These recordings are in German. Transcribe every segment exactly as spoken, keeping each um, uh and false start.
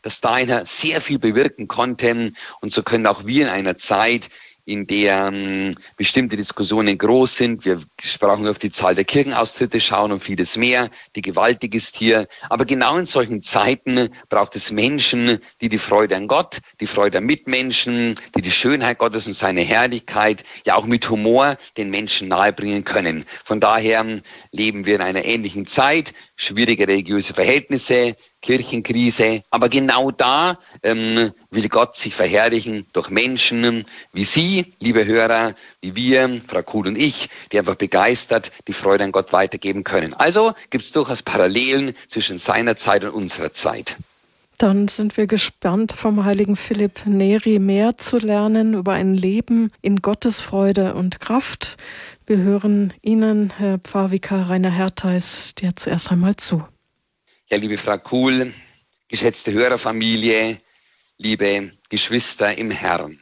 das dahin sehr viel bewirken konnte. Und so können auch wir in einer Zeit, in der ähm, bestimmte Diskussionen groß sind. Wir sprachen auf die Zahl der Kirchenaustritte schauen und vieles mehr, die gewaltig ist hier. Aber genau in solchen Zeiten braucht es Menschen, die die Freude an Gott, die Freude an Mitmenschen, die die Schönheit Gottes und seine Herrlichkeit ja auch mit Humor den Menschen nahebringen können. Von daher leben wir in einer ähnlichen Zeit, schwierige religiöse Verhältnisse, Kirchenkrise, aber genau da ähm, will Gott sich verherrlichen durch Menschen wie Sie, liebe Hörer, wie wir, Frau Kuhl und ich, die einfach begeistert die Freude an Gott weitergeben können. Also gibt es durchaus Parallelen zwischen seiner Zeit und unserer Zeit. Dann sind wir gespannt, vom heiligen Philipp Neri mehr zu lernen über ein Leben in Gottes Freude und Kraft. Wir hören Ihnen, Herr Pfarrvikar Rainer Hertheis, jetzt erst einmal zu. Ja, liebe Frau Kuhl, geschätzte Hörerfamilie, liebe Geschwister im Herrn.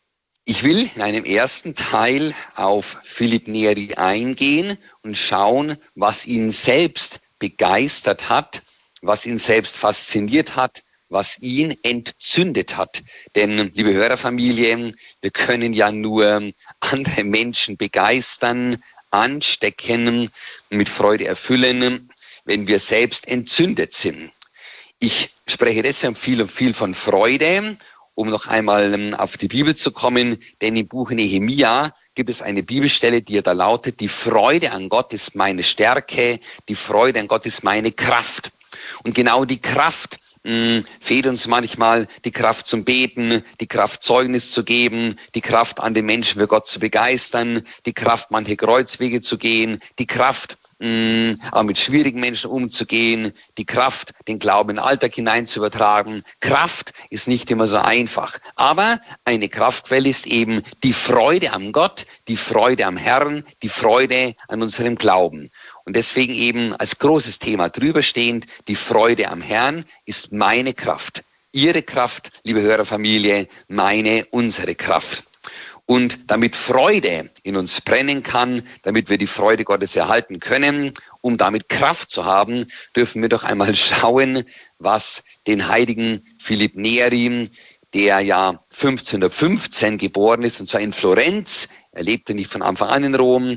Ich will in einem ersten Teil auf Philipp Neri eingehen und schauen, was ihn selbst begeistert hat, was ihn selbst fasziniert hat, was ihn entzündet hat. Denn, liebe Hörerfamilie, wir können ja nur andere Menschen begeistern, anstecken, mit Freude erfüllen, wenn wir selbst entzündet sind. Ich spreche deshalb viel und viel von Freude, um noch einmal auf die Bibel zu kommen, denn im Buch Nehemia gibt es eine Bibelstelle, die da lautet: Die Freude an Gott ist meine Stärke, die Freude an Gott ist meine Kraft. Und genau die Kraft mh, fehlt uns manchmal, die Kraft zum Beten, die Kraft Zeugnis zu geben, die Kraft an den Menschen für Gott zu begeistern, die Kraft manche Kreuzwege zu gehen, die Kraft auch mit schwierigen Menschen umzugehen, die Kraft, den Glauben in den Alltag hinein zu übertragen. Kraft ist nicht immer so einfach, aber eine Kraftquelle ist eben die Freude am Gott, die Freude am Herrn, die Freude an unserem Glauben. Und deswegen eben als großes Thema drüberstehend, die Freude am Herrn ist meine Kraft. Ihre Kraft, liebe Hörerfamilie, meine, unsere Kraft. Und damit Freude in uns brennen kann, damit wir die Freude Gottes erhalten können, um damit Kraft zu haben, dürfen wir doch einmal schauen, was den heiligen Philipp Neri, der ja fünfzehnhundertfünfzehn geboren ist, und zwar in Florenz, er lebte nicht von Anfang an in Rom,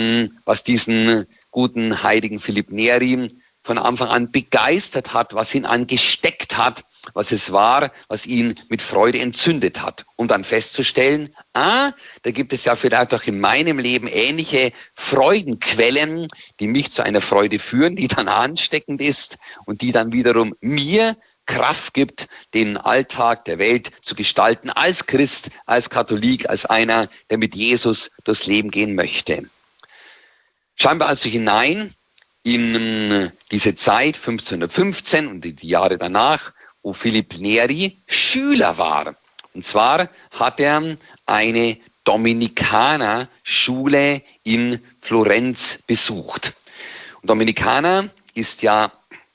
was diesen guten heiligen Philipp Neri von Anfang an begeistert hat, was ihn angesteckt hat, was es war, was ihn mit Freude entzündet hat. Um dann festzustellen, ah, da gibt es ja vielleicht auch in meinem Leben ähnliche Freudenquellen, die mich zu einer Freude führen, die dann ansteckend ist und die dann wiederum mir Kraft gibt, den Alltag der Welt zu gestalten, als Christ, als Katholik, als einer, der mit Jesus durchs Leben gehen möchte. Schauen wir also hinein in diese Zeit fünfzehnhundertfünfzehn und die Jahre danach, wo Philipp Neri Schüler war. Und zwar hat er eine Dominikanerschule in Florenz besucht. Und Dominikaner ist ja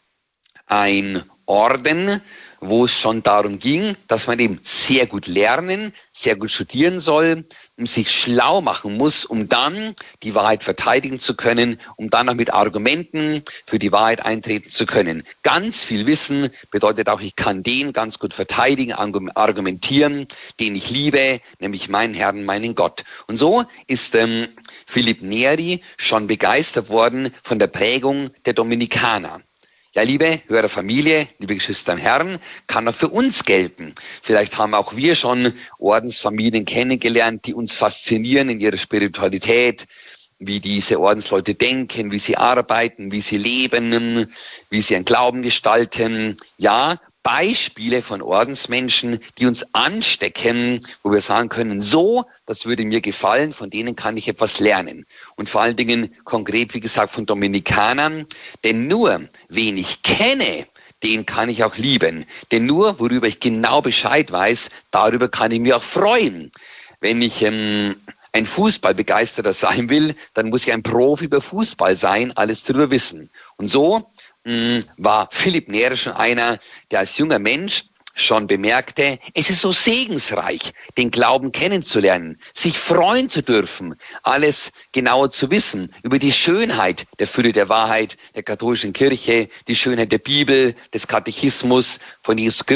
ein Orden, wo es schon darum ging, dass man eben sehr gut lernen, sehr gut studieren soll, um sich schlau machen muss, um dann die Wahrheit verteidigen zu können, um dann auch mit Argumenten für die Wahrheit eintreten zu können. Ganz viel Wissen bedeutet auch, ich kann den ganz gut verteidigen, argumentieren, den ich liebe, nämlich meinen Herrn, meinen Gott. Und so ist ähm, Philipp Neri schon begeistert worden von der Prägung der Dominikaner. Ja, liebe Hörerfamilie, liebe Geschwister im Herrn, kann auch für uns gelten. Vielleicht haben auch wir schon Ordensfamilien kennengelernt, die uns faszinieren in ihrer Spiritualität, wie diese Ordensleute denken, wie sie arbeiten, wie sie leben, wie sie ihren Glauben gestalten. Ja, Beispiele von Ordensmenschen, die uns anstecken, wo wir sagen können, so, das würde mir gefallen, von denen kann ich etwas lernen. Und vor allen Dingen konkret, wie gesagt, von Dominikanern, denn nur, wen ich kenne, den kann ich auch lieben. Denn nur, worüber ich genau Bescheid weiß, darüber kann ich mich auch freuen. Wenn ich ähm, ein Fußballbegeisterter sein will, dann muss ich ein Profi über Fußball sein, alles darüber wissen. Und so mh, war Philipp Neri schon einer, der als junger Mensch schon bemerkte, es ist so segensreich, den Glauben kennenzulernen, sich freuen zu dürfen, alles genauer zu wissen über die Schönheit der Fülle der Wahrheit der katholischen Kirche, die Schönheit der Bibel, des Katechismus von Jesus Christus.